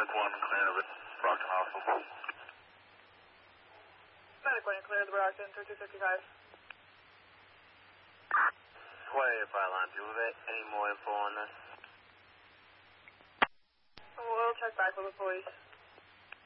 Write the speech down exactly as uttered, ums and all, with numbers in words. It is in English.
Medic one, clear to the Brockton Hospital. Medic one, clear to the Brockton, thirty-two fifty-five. twenty-eight Byline, do you have any more info on this? We'll check back with the police.